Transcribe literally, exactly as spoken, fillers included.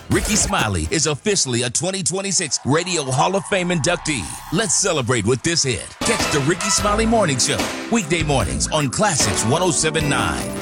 Ricky Smiley is officially a twenty twenty-six Radio Hall of Fame inductee. Let's celebrate with this hit. Catch the Ricky Smiley Morning Show, weekday mornings on Classics one oh seven point nine.